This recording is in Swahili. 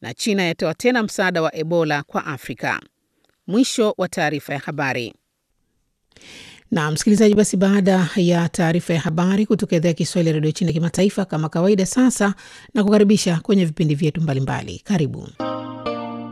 na China yatoa tena msaada wa Ebola kwa Afrika. Mwisho wa taarifa ya habari. Na msikilizaji, basi baada ya taarifa ya habari kutoka idhaa ya Kiswahili ya Radio China Kimataifa, kama kawaida sasa na kukaribisha kwenye vipindi vyetu mbalimbali. Karibu.